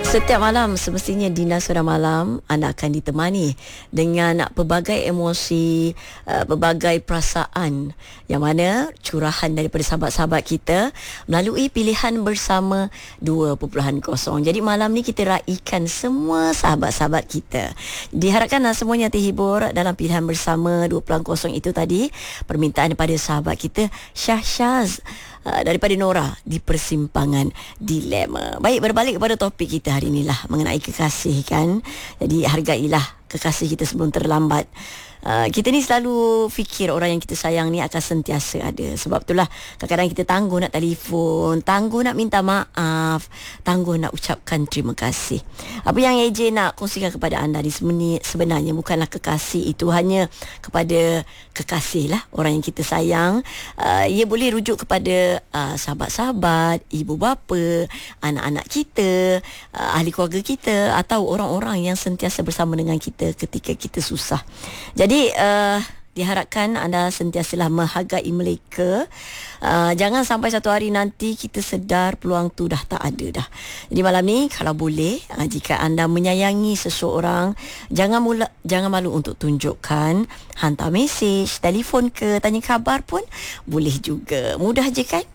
Setiap malam semestinya Dina Suara Malam anda akan ditemani dengan pelbagai emosi, pelbagai perasaan yang mana curahan daripada sahabat-sahabat kita melalui pilihan bersama 2.0. Jadi malam ni kita raikan semua sahabat-sahabat kita. Diharapkan semuanya terhibur dalam pilihan bersama 2.0 itu tadi. Permintaan daripada sahabat kita Syahsyaz daripada Nora di Persimpangan Dilema. Baik, berbalik kepada topik kita hari inilah mengenai kekasih kan. Jadi hargailah kekasih kita sebelum terlambat. Kita ni selalu fikir orang yang kita sayang ni akan sentiasa ada. Sebab itulah kadang-kadang kita tangguh nak telefon, tangguh nak minta maaf, tangguh nak ucapkan terima kasih. Apa yang AJ nak kongsikan kepada anda ni sebenarnya bukanlah kekasih itu hanya kepada kekasih lah, orang yang kita sayang. Ia boleh rujuk kepada sahabat-sahabat, ibu bapa, anak-anak kita, ahli keluarga kita, atau orang-orang yang sentiasa bersama dengan kita ketika kita susah. Jadi diharapkan anda sentiasalah menghargai mereka. Jangan sampai satu hari nanti kita sedar peluang tu dah tak ada dah. Jadi malam ni kalau boleh, jika anda menyayangi seseorang, jangan malu untuk tunjukkan. Hantar mesej, telefon ke, tanya khabar pun boleh juga. Mudah je kan?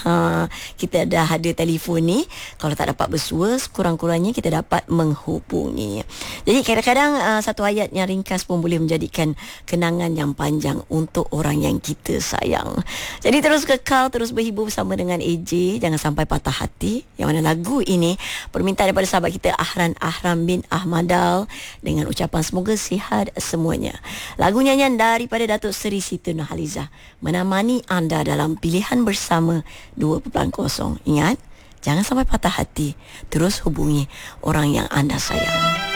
Kita dah ada telefon ni. Kalau tak dapat bersua, sekurang-kurangnya kita dapat menghubungi. Jadi kadang-kadang satu ayat yang ringkas pun boleh menjadikan kenangan yang panjang untuk orang yang kita sayang. Jadi terus kekal, terus berhibur bersama dengan AJ. Jangan sampai patah hati. Yang mana lagu ini permintaan daripada sahabat kita Ahram bin Ahmadal dengan ucapan semoga sihat semuanya. Lagu nyanyian daripada Datuk Seri Siti Nurhalizah menemani anda dalam pilihan bersama 2.0. Ingat, jangan sampai patah hati. Terus hubungi orang yang anda sayang.